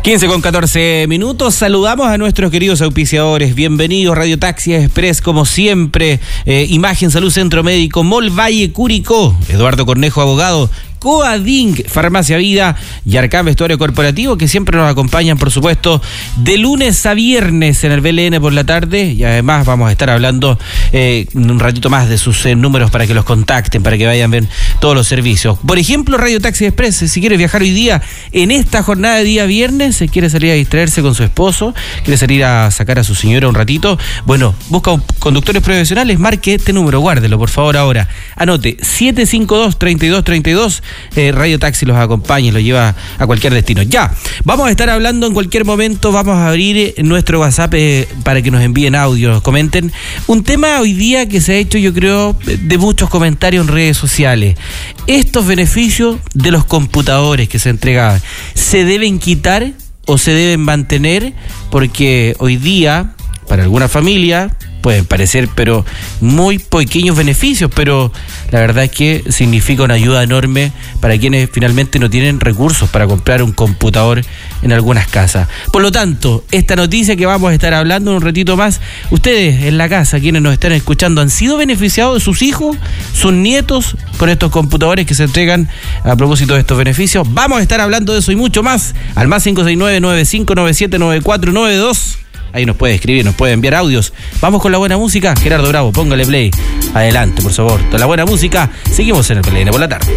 15:14. Saludamos a nuestros queridos auspiciadores. Bienvenidos, Radio Taxi Express, como siempre. Imagen Salud Centro Médico, Mall Valle Curicó, Eduardo Cornejo, abogado. Coading, Farmacia Vida y Arcam Vestuario Corporativo, que siempre nos acompañan, por supuesto, de lunes a viernes en el BLN por la tarde. Y además vamos a estar hablando un ratito más de sus números para que los contacten, para que vayan a ver todos los servicios. Por ejemplo, Radio Taxi Express, si quiere viajar hoy día, en esta jornada de día viernes, si quiere salir a distraerse con su esposo, quiere salir a sacar a su señora un ratito, bueno, busca conductores profesionales, marque este número, guárdelo, por favor, ahora. Anote, 752-3232. Radio Taxi los acompaña y los lleva a cualquier destino. Ya, vamos a estar hablando en cualquier momento, vamos a abrir nuestro WhatsApp para que nos envíen audio, nos comenten. Un tema hoy día que se ha hecho, yo creo, de muchos comentarios en redes sociales. Estos beneficios de los computadores que se entregaban, ¿se deben quitar o se deben mantener? Porque hoy día, para alguna familia, pueden parecer pero muy pequeños beneficios, pero la verdad es que significa una ayuda enorme para quienes finalmente no tienen recursos para comprar un computador en algunas casas. Por lo tanto, esta noticia que vamos a estar hablando en un ratito más, ustedes en la casa, quienes nos están escuchando, ¿han sido beneficiados de sus hijos, sus nietos con estos computadores que se entregan a propósito de estos beneficios? Vamos a estar hablando de eso y mucho más al más 569-9597-9492. Ahí nos puede escribir, nos puede enviar audios. Vamos con la buena música. Gerardo Bravo, póngale play. Adelante, por favor. Con la buena música, seguimos en el BLN por la tarde.